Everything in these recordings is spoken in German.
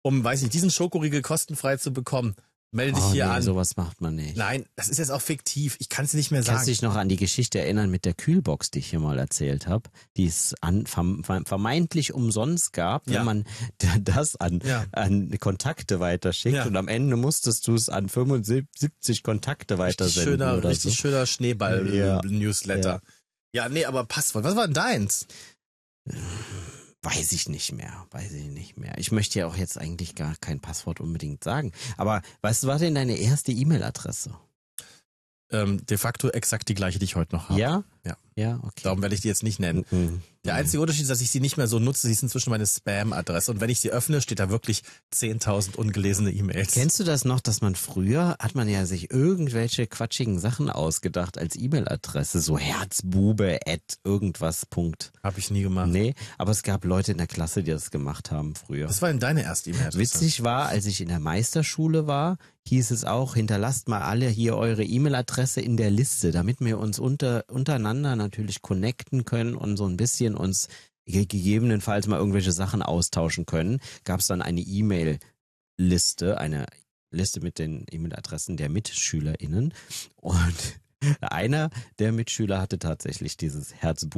um, weiß nicht, diesen Schokoriegel kostenfrei zu bekommen, melde dich hier an. Sowas macht man nicht. Nein, das ist jetzt auch fiktiv. Ich kann es nicht mehr sagen. Kannst du dich noch an die Geschichte erinnern mit der Kühlbox, die ich hier mal erzählt habe, die es vermeintlich umsonst gab, wenn man das an Kontakte weiterschickt und am Ende musstest du es an 75 Kontakte weitersenden. Richtig schöner Schneeball-Newsletter. Ja, nee, aber Passwort. Was war denn deins? Weiß ich nicht mehr. Ich möchte ja auch jetzt eigentlich gar kein Passwort unbedingt sagen. Aber was war denn deine erste E-Mail-Adresse? De facto exakt die gleiche, die ich heute noch habe. Ja? Ja. Ja, okay. Darum werde ich die jetzt nicht nennen. Der einzige Unterschied ist, dass ich sie nicht mehr so nutze. Sie ist inzwischen meine Spam-Adresse. Und wenn ich sie öffne, steht da wirklich 10.000 ungelesene E-Mails. Kennst du das noch, dass man früher, hat man ja sich irgendwelche quatschigen Sachen ausgedacht als E-Mail-Adresse, so herzbube@ Habe ich nie gemacht. Nee, aber es gab Leute in der Klasse, die das gemacht haben früher. Was war denn deine erste E-Mail-Adresse? Witzig war, als ich in der Meisterschule war, hieß es auch, hinterlasst mal alle hier eure E-Mail-Adresse in der Liste, damit wir uns untereinander natürlich connecten können und so ein bisschen uns gegebenenfalls mal irgendwelche Sachen austauschen können. Gab es dann eine E-Mail-Liste, eine Liste mit den E-Mail-Adressen der MitschülerInnen und einer der Mitschüler hatte tatsächlich dieses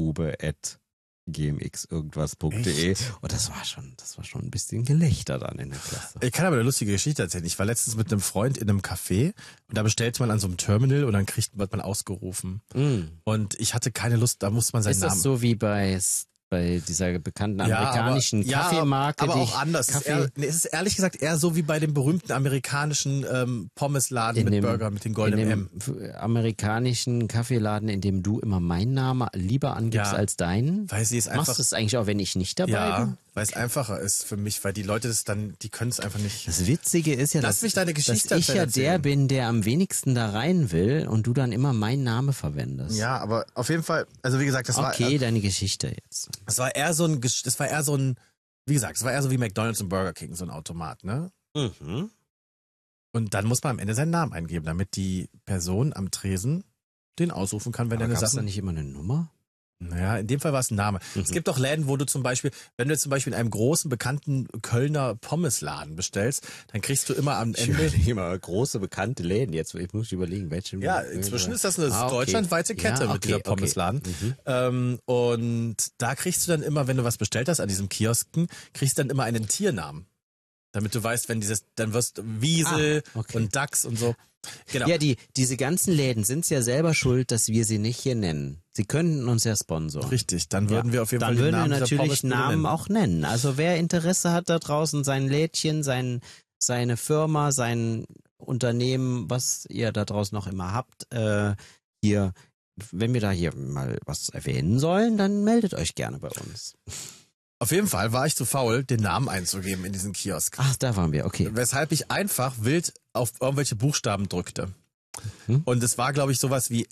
herzbube@gmx-irgendwas.de und das war schon ein bisschen Gelächter dann in der Klasse. Ich kann aber eine lustige Geschichte erzählen. Ich war letztens mit einem Freund in einem Café und da bestellt man an so einem Terminal und dann wird man ausgerufen. Und ich hatte keine Lust, da muss man seinen Namen... Ist das so wie bei dieser bekannten amerikanischen Kaffeemarke? Aber auch anders. Es ist ehrlich gesagt eher so wie bei dem berühmten amerikanischen Pommesladen mit Burger mit den goldenen M. Amerikanischen Kaffeeladen, in dem du immer meinen Namen lieber angibst als deinen? Weil sie es einfach... Machst du es eigentlich auch, wenn ich nicht dabei bin? Weil es einfacher ist für mich, weil die Leute die können es einfach nicht. Das Witzige ist ja, dass ich ja der bin, der am wenigsten da rein will und du dann immer meinen Namen verwendest. Ja, aber auf jeden Fall, also wie gesagt, das war... Okay, deine Geschichte jetzt. Es war eher so ein, wie gesagt, es war eher so wie McDonald's und Burger King, so ein Automat, ne? Und dann muss man am Ende seinen Namen eingeben, damit die Person am Tresen den ausrufen kann, wenn er eine Sache... Gab's da nicht immer eine Nummer? Naja, in dem Fall war es ein Name. Es gibt doch Läden, wo du zum Beispiel, wenn du jetzt zum Beispiel in einem großen, bekannten Kölner Pommesladen bestellst, dann kriegst du immer am Ende... immer große, bekannte Läden. Jetzt ich muss überlegen, welche... Ja, inzwischen ist das eine deutschlandweite Kette mit dieser Pommesladen. Und da kriegst du dann immer, wenn du was bestellt hast an diesem Kiosken, kriegst du dann immer einen Tiernamen. Damit du weißt, dann wirst Wiesel und Dachs und so. Genau. Ja, diese ganzen Läden sind ja selber schuld, dass wir sie nicht hier nennen. Sie könnten uns ja sponsoren. Richtig, dann würden wir auf jeden Fall den den Namen Namen natürlich Namen auch nennen. Also wer Interesse hat da draußen, sein Lädchen, seine Firma, sein Unternehmen, was ihr da draußen noch immer habt, hier, wenn wir da hier mal was erwähnen sollen, dann meldet euch gerne bei uns. Auf jeden Fall war ich zu faul, den Namen einzugeben in diesen Kiosk. Ach, da waren wir, okay. Weshalb ich einfach wild auf irgendwelche Buchstaben drückte. Und es war, glaube ich, sowas wie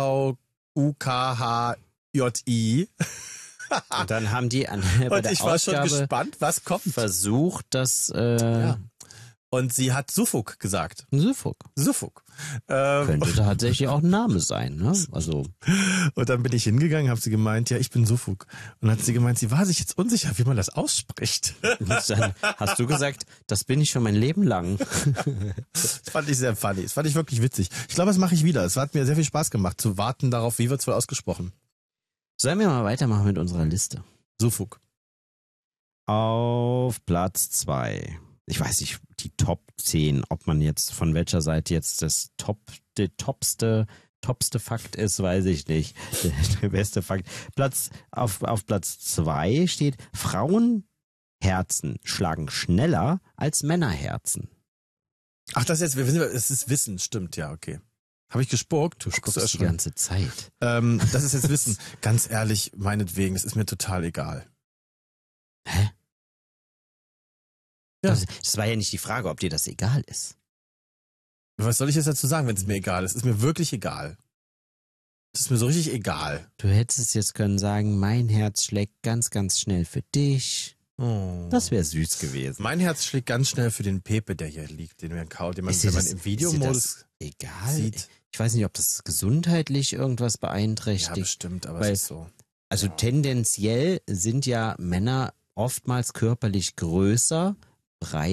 SVUKHJI. Und dann haben die und ich war schon gespannt, was kommt. Versucht, das... Und sie hat Sufuk gesagt. Sufuk. Könnte tatsächlich auch ein Name sein, ne? Also. Und dann bin ich hingegangen, habe sie gemeint, ja, ich bin Sufuk. Und hat sie gemeint, sie war sich jetzt unsicher, wie man das ausspricht. Und dann hast du gesagt, das bin ich schon mein Leben lang. Das fand ich sehr funny. Das fand ich wirklich witzig. Ich glaube, das mache ich wieder. Es hat mir sehr viel Spaß gemacht, zu warten darauf, wie wird's wohl ausgesprochen. Sollen wir mal weitermachen mit unserer Liste? Sufuk. Auf Platz 2. Ich weiß nicht, die Top 10, ob man jetzt von welcher Seite jetzt der topste Fakt ist, weiß ich nicht. Der beste Fakt. Auf Platz 2 steht, Frauenherzen schlagen schneller als Männerherzen. Ach, es ist Wissen, stimmt, ja, okay. Habe ich gespuckt? Du spuckst die ganze Zeit. Das ist jetzt Wissen. Ganz ehrlich, meinetwegen, das ist mir total egal. Hä? Ja. Das war ja nicht die Frage, ob dir das egal ist. Was soll ich jetzt dazu sagen, wenn es mir egal ist? Ist mir wirklich egal. Das ist mir so richtig egal. Du hättest jetzt können sagen, mein Herz schlägt ganz, ganz schnell für dich. Oh. Das wäre süß gewesen. Mein Herz schlägt ganz schnell für den Pepe, der hier liegt, den man wenn man im Videomodus sieht. Ich weiß nicht, ob das gesundheitlich irgendwas beeinträchtigt. Ja, bestimmt, aber es ist so. Also tendenziell sind ja Männer oftmals körperlich größer, breiter